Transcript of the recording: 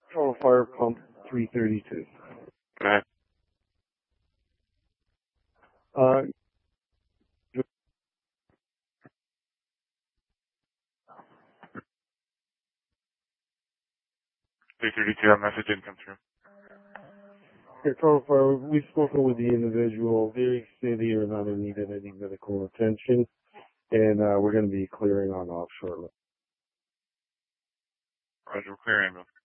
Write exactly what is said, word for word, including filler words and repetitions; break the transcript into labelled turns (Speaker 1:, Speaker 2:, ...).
Speaker 1: Total fire pump three thirty-two.
Speaker 2: Go ahead.
Speaker 1: Uh,
Speaker 2: three thirty-two, that message didn't come through.
Speaker 1: yeah, total fire, we've spoken with the individual. They say they are not in need of any medical attention, and uh, we're going to be clearing on off shortly.
Speaker 2: Roger, we're clearing.